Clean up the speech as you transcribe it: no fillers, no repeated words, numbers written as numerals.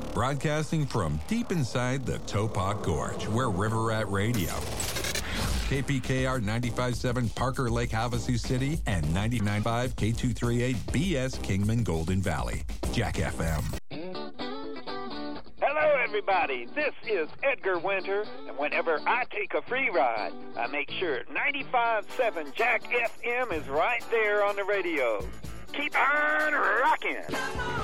Broadcasting from deep inside the Topok Gorge, where River Rat Radio, KPKR 95.7 Parker Lake Havasu City, and 99.5 K238 BS Kingman Golden Valley. Jack FM. Hello, everybody. This is Edgar Winter, and whenever I take a free ride, I make sure 95.7 Jack FM is right there on the radio. Keep on rocking.